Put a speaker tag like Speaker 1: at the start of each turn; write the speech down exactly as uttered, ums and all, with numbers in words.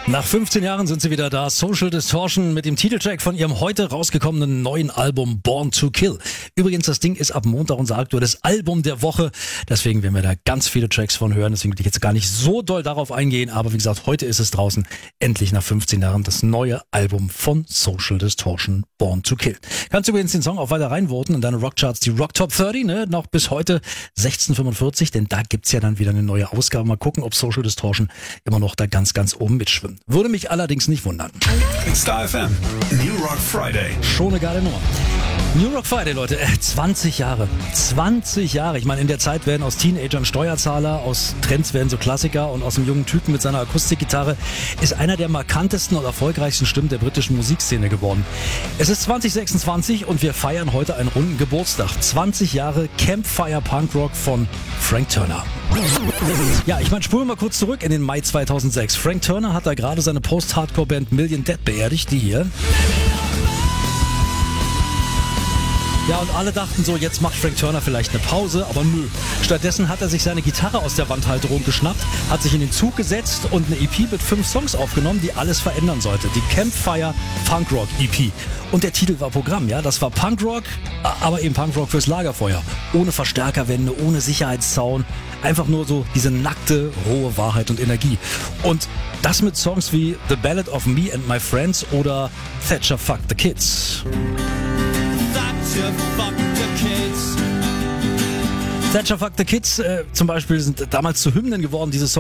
Speaker 1: Nach fünfzehn Jahren sind sie wieder da. Social Distortion mit dem Titeltrack von ihrem heute rausgekommenen neuen Album Born to Kill. Übrigens, das Ding ist ab Montag unser aktuelles Album der Woche. Deswegen werden wir da ganz viele Tracks von hören. Deswegen will ich jetzt gar nicht so doll darauf eingehen. Aber wie gesagt, heute ist es draußen. Endlich nach fünfzehn Jahren das neue Album von Social Distortion, Born to Kill. Kannst du übrigens den Song auch weiter reinvoten in deine Rockcharts, die Rock Top dreißig, ne? Noch bis heute sechzehn Uhr fünfundvierzig, denn da gibt's ja dann wieder eine neue Ausgabe. Mal gucken, ob Social Distortion immer noch da ganz, ganz oben mitschwimmt. Würde mich allerdings nicht wundern.
Speaker 2: Star F M, New Rock Friday.
Speaker 1: Schon eine geile Nummer. New Rock Friday, Leute, äh, zwanzig Jahre. zwanzig Jahre. Ich meine, in der Zeit werden aus Teenagern Steuerzahler, aus Trends werden so Klassiker und aus einem jungen Typen mit seiner Akustikgitarre ist einer der markantesten und erfolgreichsten Stimmen der britischen Musikszene geworden. Es ist zwanzig sechsundzwanzig und wir feiern heute einen runden Geburtstag. zwanzig Jahre Campfire Punk Rock von Frank Turner. Ja, ich meine, spulen wir mal kurz zurück in den Mai zweitausendsechs. Frank Turner hat da gerade seine Post-Hardcore-Band Million Dead beerdigt, die hier. Ja, und alle dachten so, jetzt macht Frank Turner vielleicht eine Pause, aber nö. Stattdessen hat er sich seine Gitarre aus der Wandhalterung geschnappt, hat sich in den Zug gesetzt und eine E P mit fünf Songs aufgenommen, die alles verändern sollte. Die Campfire Punk Rock E P. Und der Titel war Programm, ja. Das war Punkrock, aber eben Punkrock fürs Lagerfeuer. Ohne Verstärkerwände, ohne Sicherheitszaun. Einfach nur so diese nackte, rohe Wahrheit und Energie. Und das mit Songs wie The Ballad of Me and My Friends oder Thatcher Fuck the Kids. Thatcher Fuck the Kids. Thatcher Fuck the Kids äh, zum Beispiel sind damals zu Hymnen geworden, diese Songs.